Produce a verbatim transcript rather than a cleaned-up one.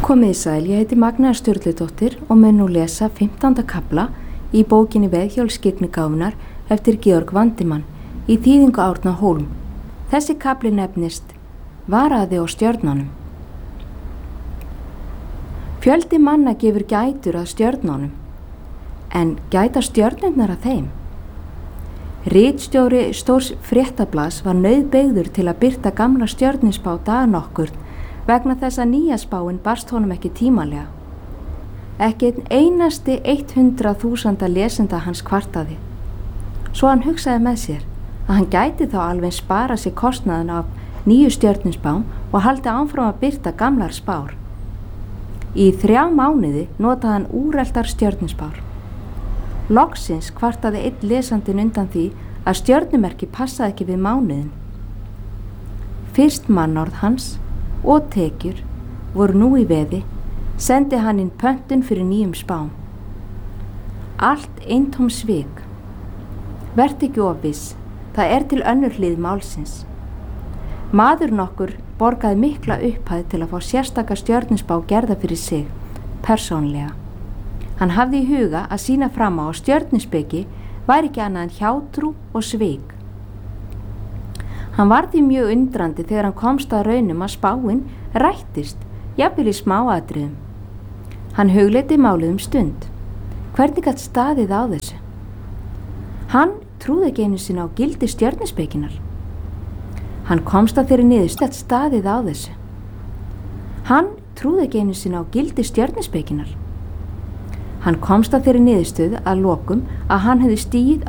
Komiði sæl, ég heiti Magnea Sturludóttir og mun nú lesa fimmtánda kafla í bókinni Veðhjólskyggnigáfunnar eftir Georg Vandimann í þýðingu Árna Hólm. Þessi kafli nefnist Varaði á stjörnunum. Fjöldi manna gefur gætur að stjörnunum, en gæta stjörnurnar að þeim? Ritstjóri stórs fréttablaðs var nauðbeygður til að birta gamla stjörnuspá dag nokkurn vegna þess að nýja spáin barst honum ekki tímalega. Ekki einn einasti hundrað þúsunda lesenda hans kvartaði. Svo hann hugsaði með sér að hann gæti þá alveg spara sér kostnaðin af nýju stjörnuspám og haldi áfram að birta gamlar spár. Í þrjá mánuði notaði hann úreltar stjörnuspár. Loksins kvartaði einn lesandinn undan því að stjörnumerki passaði ekki við mánuðin. Fyrst mannorð hans og tekjur voru nú í veði, sendi hann inn pöntun fyrir nýjum spám. Allt eintóm svik. Vert ekki of viss, það er til önnur hlið málsins. Maður nokkur borgaði mikla upphæð til að fá sérstaka stjörnuspá gerða fyrir sig, persónlega. Hann hafði í huga að sýna fram á að stjörnuspeki væri ekki annað en hjátrú og svik. Hann var því mjög undrandi þegar hann komst að raunum að spáin rættist, jafnvel í smáatriðum. Hann hugleiddi málið um stund. Hvernig gat staðið á þessu? Hann trúði ekki einu sinni á gildi stjörnuspekinar. Hann komst að þeirri niðurstöðu staðið á þessu. Hann trúði ekki einu sinni á gildi stjörnuspekinar. Hann komst að þeirri niðurstöðu að lokum að hann hefði stigið